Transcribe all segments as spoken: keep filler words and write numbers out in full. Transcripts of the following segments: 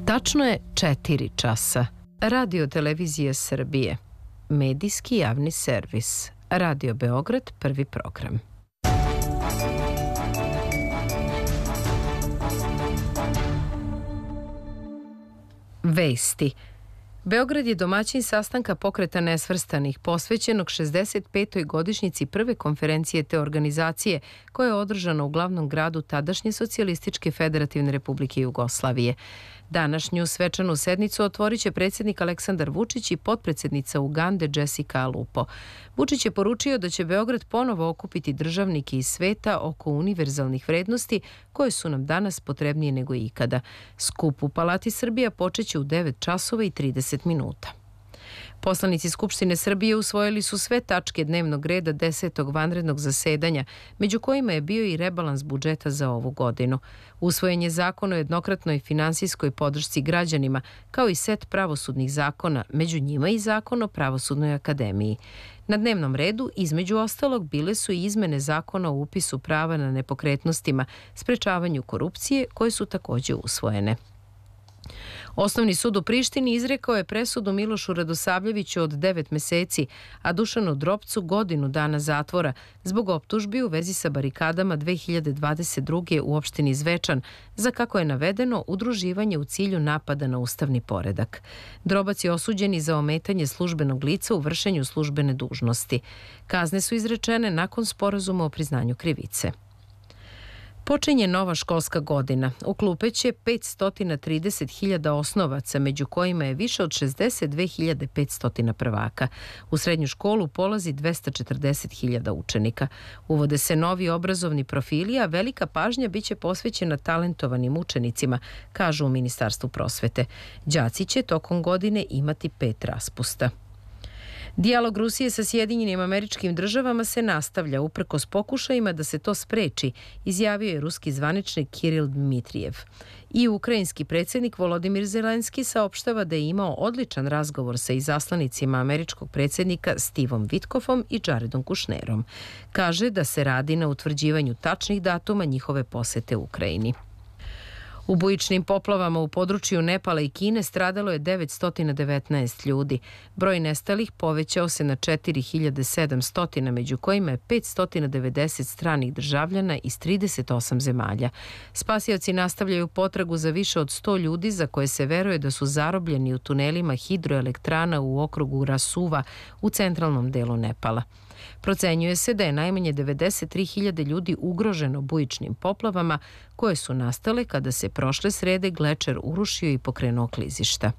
Tačno je četiri časa. Radio Televizija Srbije. Medijski javni servis. Radio Beograd, prvi program. Vesti. Beograd je domaćin sastanka Pokreta nesvrstanih posvećenog šezdeset petoj godišnjici prve konferencije te organizacije koja je održana u glavnom gradu tadašnje Socijalističke federativne republike Jugoslavije. Današnju svečanu sednicu otvorit će predsjednik Aleksandar Vučić i potpredsjednica Ugande Jessica Alupo. Vučić je poručio da će Beograd ponovo okupiti državnike iz sveta oko univerzalnih vrednosti koje su nam danas potrebnije nego ikada. Skup u Palati Srbija počeće u devet časova i trideset minuta. Poslanici Skupštine Srbije usvojili su sve tačke dnevnog reda desetog vanrednog zasedanja, među kojima je bio i rebalans budžeta za ovu godinu. Usvojen je zakon o jednokratnoj finansijskoj podršci građanima, kao i set pravosudnih zakona, među njima i zakon o Pravosudnoj akademiji. Na dnevnom redu, između ostalog, bile su i izmene zakona o upisu prava na nepokretnostima, sprečavanju korupcije, koje su takođe usvojene. Osnovni sud u Prištini izrekao je presudu Milošu Radosavljeviću od devet meseci, a Dušanu Dropcu godinu dana zatvora zbog optužbi u vezi sa barikadama dve hiljade dvadeset druge u opštini Zvečan, za, kako je navedeno, udruživanje u cilju napada na ustavni poredak. Drobac je osuđen i za ometanje službenog lica u vršenju službene dužnosti. Kazne su izrečene nakon sporazuma o priznanju krivice. Počinje nova školska godina. U klupe će petsto trideset hiljada osnovaca, među kojima je više od šezdeset dve hiljade petsto prvaka. U srednju školu polazi dvesta četrdeset hiljada učenika. Uvode se novi obrazovni profili, a velika pažnja biće posvećena talentovanim učenicima, kažu u Ministarstvu prosvete. Đaci će tokom godine imati pet raspusta. Dijalog Rusije sa Sjedinjenim Američkim Državama se nastavlja uprkos pokušajima da se to spreči, izjavio je ruski zvaničnik Kiril Dmitrijev. I ukrajinski predsjednik Volodimir Zelenski saopštava da je imao odličan razgovor sa izaslanicima američkog predsjednika Stevom Witkofom i Jaredom Kushnerom. Kaže da se radi na utvrđivanju tačnih datuma njihove posete Ukrajini. U bujičnim poplavama u području Nepala i Kine stradalo je devetsto devetnaest ljudi. Broj nestalih povećao se na četiri hiljade sedamsto, među kojima je petsto devedeset stranih državljana iz trideset osam zemalja. Spasioci nastavljaju potragu za više od sto ljudi za koje se veruje da su zarobljeni u tunelima hidroelektrana u okrugu Rasuva u centralnom delu Nepala. Procenjuje se da je najmanje devedeset tri hiljade ljudi ugroženo bujičnim poplavama koje su nastale kada se prošle srede glečer urušio i pokrenuo klizišta.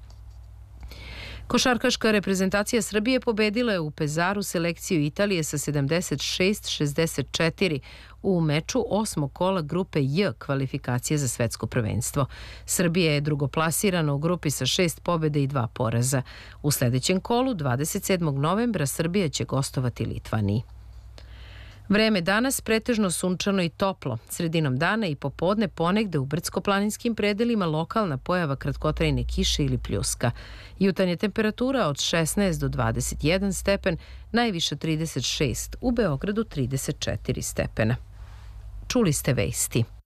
Košarkaška reprezentacija Srbije pobedila je u Pezaru selekciju Italije sa sedamdeset šest šezdeset četiri u meču osmog kola grupe J kvalifikacije za svetsko prvenstvo. Srbija je drugoplasirana u grupi sa šest pobjede i dva poraza. U sledećem kolu, dvadeset sedmog novembra, Srbija će gostovati Litvaniji. Vreme danas pretežno sunčano i toplo. Sredinom dana i popodne ponegde u brdsko-planinskim predelima lokalna pojava kratkotrajne kiše ili pljuska. Jutarnja temperatura od šesnaest do dvadeset jedan stepen, najviše trideset šest, u Beogradu trideset četiri stepena. Čuli ste vesti.